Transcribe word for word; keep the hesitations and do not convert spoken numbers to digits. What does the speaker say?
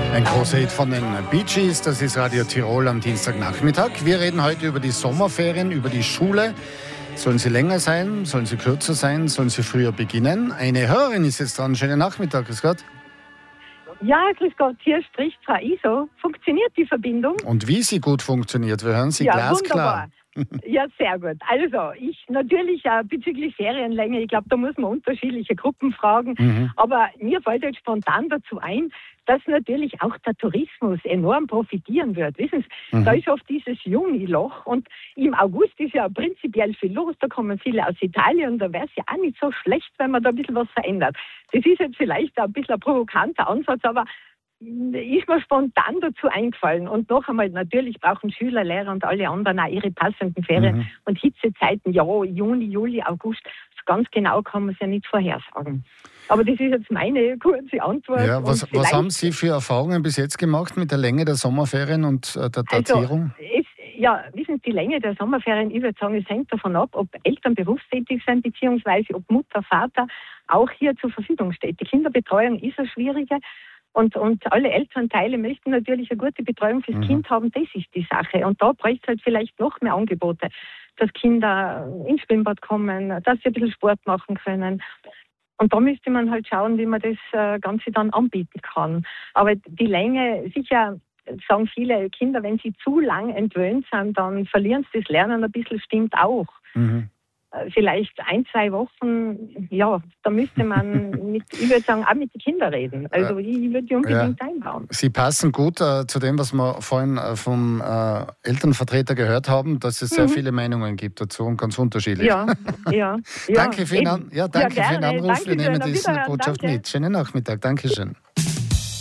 Ein großer Hit von den Bee Gees, das ist Radio Tirol am Dienstagnachmittag. Wir reden heute über die Sommerferien, über die Schule. Sollen sie länger sein? Sollen sie kürzer sein? Sollen sie früher beginnen? Eine Hörerin ist jetzt dran. Schönen Nachmittag, grüß Gott. Ja, grüß Gott, hier spricht Frau Iso. Funktioniert die Verbindung? Und wie sie gut funktioniert, wir hören Sie ja, glasklar. Wunderbar. Ja, sehr gut. Also, ich natürlich äh, bezüglich Ferienlänge, ich glaube, da muss man unterschiedliche Gruppen fragen. Mhm. Aber mir fällt jetzt spontan dazu ein, dass natürlich auch der Tourismus enorm profitieren wird. Wissen Sie, mhm. da ist oft dieses Juniloch und im August ist ja prinzipiell viel los, da kommen viele aus Italien, da wäre es ja auch nicht so schlecht, wenn man da ein bisschen was verändert. Das ist jetzt vielleicht ein bisschen ein provokanter Ansatz, aber ist mir spontan dazu eingefallen. Und noch einmal, natürlich brauchen Schüler, Lehrer und alle anderen auch ihre passenden Ferien. Mhm. Und Hitzezeiten, ja, Juni, Juli, August, so ganz genau kann man es ja nicht vorhersagen. Aber das ist jetzt meine kurze Antwort. Ja, was, was haben Sie für Erfahrungen bis jetzt gemacht mit der Länge der Sommerferien und äh, der Datierung? Also, es, ja, wissen Sie, die Länge der Sommerferien, ich würde sagen, es hängt davon ab, ob Eltern berufstätig sind, beziehungsweise ob Mutter, Vater auch hier zur Verfügung steht. Die Kinderbetreuung ist eine schwierige. Und, und alle Elternteile möchten natürlich eine gute Betreuung fürs mhm. Kind haben, das ist die Sache. Und da bräuchte es halt vielleicht noch mehr Angebote, dass Kinder ins Schwimmbad kommen, dass sie ein bisschen Sport machen können. Und da müsste man halt schauen, wie man das Ganze dann anbieten kann. Aber die Länge, sicher sagen viele Kinder, wenn sie zu lang entwöhnt sind, dann verlieren sie das Lernen ein bisschen, stimmt auch. Mhm. Vielleicht ein, zwei Wochen, ja, da müsste man, mit, ich würde sagen, auch mit den Kindern reden. Also ich würde die unbedingt ja. einbauen. Sie passen gut äh, zu dem, was wir vorhin äh, vom äh, Elternvertreter gehört haben, dass es sehr mhm. viele Meinungen gibt dazu und ganz unterschiedlich. Ja, ja. danke für, Ihren, ja, danke ja, für Ihren Anruf. Danke Wir nehmen schön. diese Botschaft danke. mit. Schönen Nachmittag. Dankeschön.